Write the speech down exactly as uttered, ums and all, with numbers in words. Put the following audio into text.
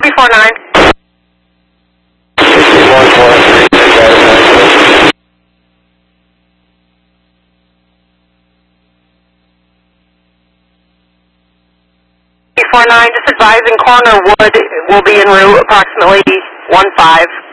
three four nine. one four three, three four nine, just advising corner wood will be en route approximately one five.